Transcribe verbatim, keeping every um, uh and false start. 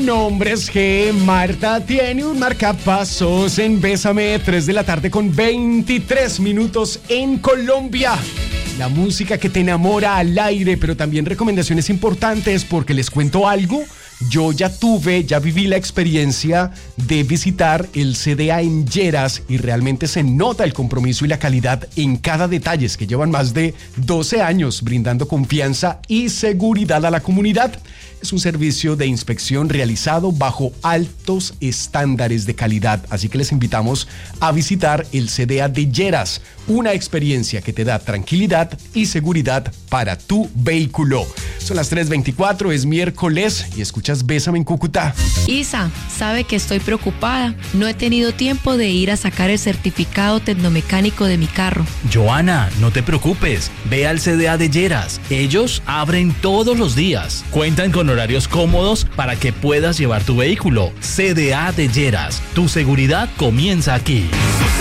nombre es G. Marta tiene un marcapasos en Bésame, tres de la tarde con veintitrés minutos en Colombia. La música que te enamora al aire, pero también recomendaciones importantes porque les cuento algo. Yo ya tuve, ya viví la experiencia de visitar el C D A en Lleras y realmente se nota el compromiso y la calidad en cada detalle, es que llevan más de doce años brindando confianza y seguridad a la comunidad. Es un servicio de inspección realizado bajo altos estándares de calidad, así que les invitamos a visitar el C D A de Lleras, una experiencia que te da tranquilidad y seguridad para tu vehículo. Son las tres veinticuatro, es miércoles y escuchas Bésame en Cúcuta. Isa, sabe que estoy preocupada. No he tenido tiempo de ir a sacar el certificado tecnomecánico de mi carro. Joana, no te preocupes. Ve al C D A de Lleras. Ellos abren todos los días. Cuentan con horarios cómodos para que puedas llevar tu vehículo. C D A de Lleras. Tu seguridad comienza aquí.